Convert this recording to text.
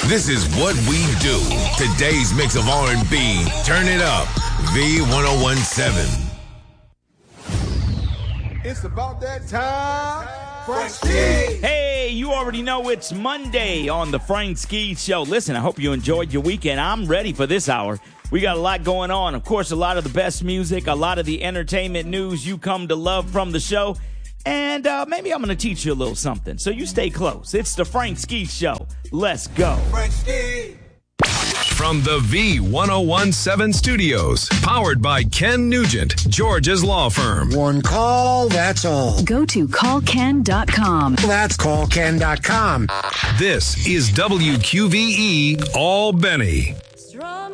This is what we do. Today's mix of R&B. Turn it up. V1017. It's about that time. Frank Ski. Hey, you already know it's Monday on the Frank Ski Show. Listen, I hope you enjoyed your weekend. I'm ready for this hour. We got a lot going on. Of course, a lot of the best music, a lot of the entertainment news you come to love from the show. And maybe I'm going to teach you a little something. So you stay close. It's the Frank Ski Show. Let's go. Frank Ski. From the V1017 studios, powered by Ken Nugent, George's law firm. One call, that's all. Go to callken.com. That's callken.com. This is WQVE Albany.